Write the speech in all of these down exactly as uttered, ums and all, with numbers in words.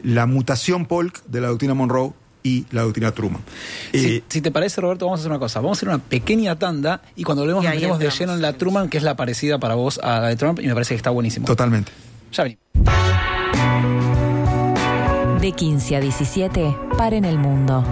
la mutación Polk de la doctrina Monroe y la doctrina Truman. Si, eh, si te parece, Roberto, vamos a hacer una cosa. Vamos a hacer una pequeña tanda y cuando volvemos nos metemos de lleno en la Truman, que es la parecida para vos a la de Trump, y me parece que está buenísimo. Totalmente. Ya venimos. De quince a diecisiete, Paren el Mundo.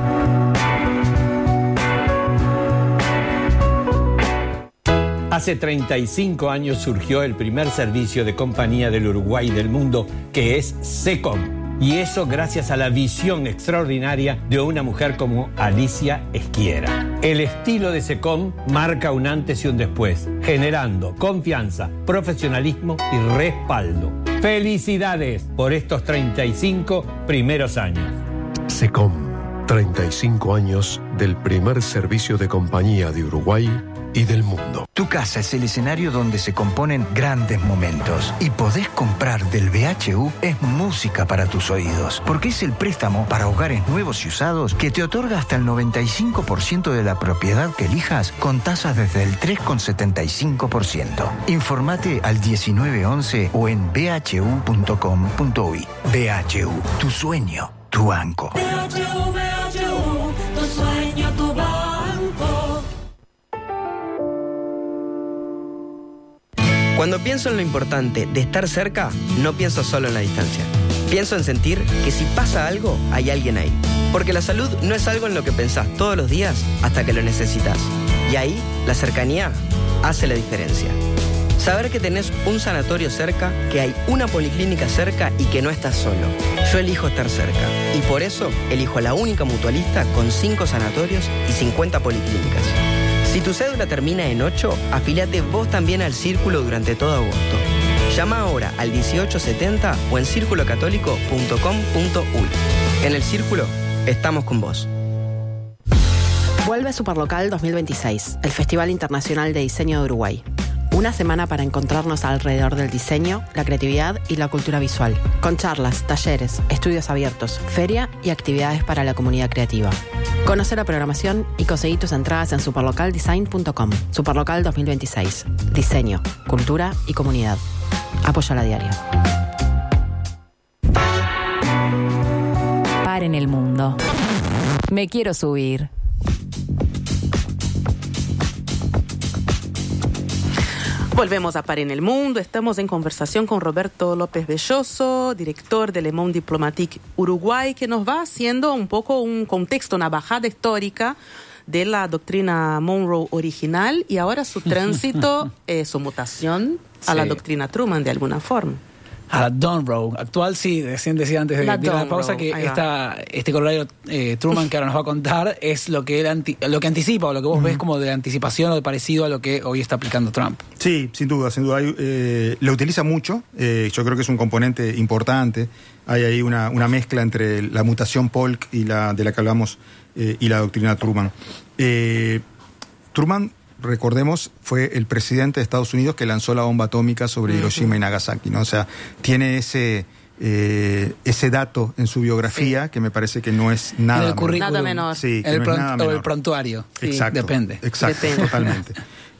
Hace treinta y cinco años surgió el primer servicio de compañía del Uruguay y del mundo, que es SECOM. Y eso gracias a la visión extraordinaria de una mujer como Alicia Esquiera. El estilo de SECOM marca un antes y un después, generando confianza, profesionalismo y respaldo. ¡Felicidades por estos treinta y cinco primeros años! SECOM, treinta y cinco años del primer servicio de compañía de Uruguay y del mundo. Tu casa es el escenario donde se componen grandes momentos y podés comprar del B H U es música para tus oídos, porque es el préstamo para hogares nuevos y usados que te otorga hasta el noventa y cinco por ciento de la propiedad que elijas con tasas desde el tres coma setenta y cinco por ciento. Informate al diecinueve once o en b h u punto com punto u y. B H U, tu sueño, tu banco. B H U, B H U, tu sueño, tu banco. Cuando pienso en lo importante de estar cerca, no pienso solo en la distancia. Pienso en sentir que si pasa algo, hay alguien ahí. Porque la salud no es algo en lo que pensás todos los días hasta que lo necesitas. Y ahí, la cercanía hace la diferencia. Saber que tenés un sanatorio cerca, que hay una policlínica cerca y que no estás solo. Yo elijo estar cerca. Y por eso, elijo la única mutualista con cinco sanatorios y cincuenta policlínicas. Si tu cédula termina en ocho, afiliate vos también al Círculo durante todo agosto. Llama ahora al dieciocho setenta o en círculo católico punto com punto u y. En el Círculo, estamos con vos. Vuelve Superlocal dos mil veintiséis, el Festival Internacional de Diseño de Uruguay. Una semana para encontrarnos alrededor del diseño, la creatividad y la cultura visual, con charlas, talleres, estudios abiertos, feria y actividades para la comunidad creativa. Conoce la programación y conseguí tus entradas en superlocal design punto com. Superlocal dos mil veintiséis. Diseño, cultura y comunidad. Apoya la diaria. Paren el Mundo. Me quiero subir. Volvemos a Paren el Mundo. Estamos en conversación con Roberto López Belloso, director de Le Monde Diplomatique Uruguay, que nos va haciendo un poco un contexto, una bajada histórica de la doctrina Monroe original y ahora su tránsito, eh, su mutación a sí. la doctrina Truman de alguna forma. A la Monroe actual, sí, decía, decía antes de, la de la pausa que esta, este corolario eh, Truman que ahora nos va a contar es lo que él anti, lo que anticipa o lo que vos uh-huh. ves como de anticipación o de parecido a lo que hoy está aplicando Trump. Sí, sin duda, sin duda. Hay, eh, lo utiliza mucho, eh, yo creo que es un componente importante. Hay ahí una, una mezcla entre la mutación Polk y la de la que hablamos eh, y la doctrina Truman. Eh, Truman, recordemos, fue el presidente de Estados Unidos que lanzó la bomba atómica sobre uh-huh. Hiroshima y Nagasaki, ¿no? O sea, tiene ese eh, ese dato en su biografía sí. que me parece que no es nada en el currículum, nada menor. Sí, el no pront- es nada o menor. el prontuario. Sí, exacto, depende. Exacto, depende. totalmente.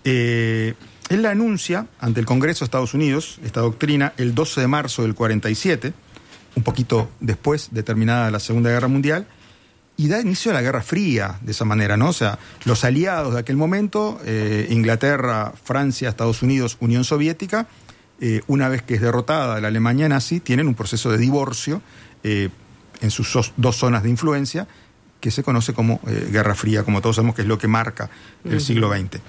Eh, él la anuncia ante el Congreso de Estados Unidos, esta doctrina, el doce de marzo del cuarenta y siete, un poquito después de terminada la Segunda Guerra Mundial, y da inicio a la Guerra Fría de esa manera, ¿no? O sea, los aliados de aquel momento, eh, Inglaterra, Francia, Estados Unidos, Unión Soviética, eh, una vez que es derrotada la Alemania nazi, tienen un proceso de divorcio eh, en sus so- dos zonas de influencia, que se conoce como eh, Guerra Fría, como todos sabemos que es lo que marca el uh-huh. siglo veinte.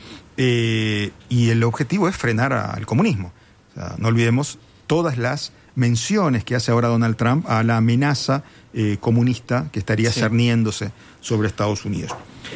Eh, y el objetivo es frenar a, al comunismo. O sea, no olvidemos todas las menciones que hace ahora Donald Trump a la amenaza eh, comunista que estaría sí. cerniéndose sobre Estados Unidos.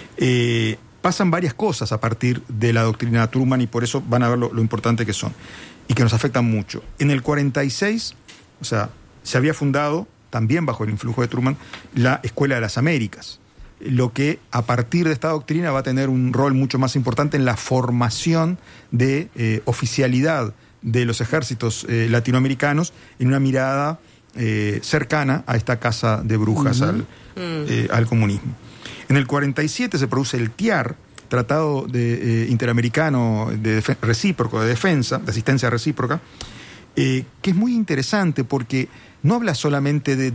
Eh, pasan varias cosas a partir de la doctrina Truman y por eso van a ver lo, lo importante que son y que nos afectan mucho. En el cuarenta y seis, o sea, se había fundado, también bajo el influjo de Truman, la Escuela de las Américas, lo que a partir de esta doctrina va a tener un rol mucho más importante en la formación de eh, oficialidad de los ejércitos eh, latinoamericanos en una mirada eh, cercana a esta casa de brujas, uh-huh. al, eh, al comunismo. En el cuarenta y siete se produce el T I A R, Tratado de, eh, Interamericano de Def- Recíproco de Defensa, de Asistencia Recíproca, eh, que es muy interesante porque no habla solamente de